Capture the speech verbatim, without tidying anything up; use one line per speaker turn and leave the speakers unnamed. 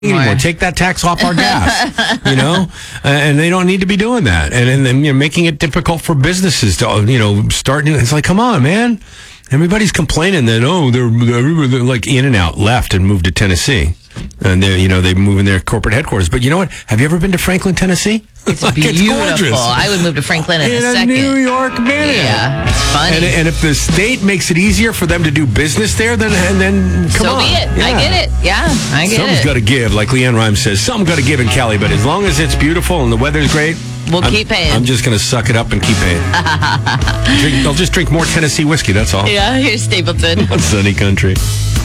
anymore. Take that tax off our gas, you know, uh, and they don't need to be doing that. And, and then, you know, making it difficult for businesses to, you know, start. It's like, come on, man. Everybody's complaining that, oh, they're, they're, they're like In-N-Out left and moved to Tennessee. And they, you know, they move in their corporate headquarters. But you know what? Have you ever been to Franklin, Tennessee?
It's
like,
beautiful.
It's gorgeous.
I would move to Franklin in,
in
a
a
second.
New York minute.
Yeah, it's funny.
And, and if the state makes it easier for them to do business there, then and then come
so
on.
be it.
Yeah.
I get it. Yeah, I get
Something's
it.
got to give, like Leanne Rimes says. Something's got to give in Cali, but as long as it's beautiful and the weather's great,
we'll
I'm,
keep paying.
I'm just going to suck it up and keep paying. drink, I'll just drink more Tennessee whiskey, that's all.
Yeah, here's Stapleton.
On Sunny Country.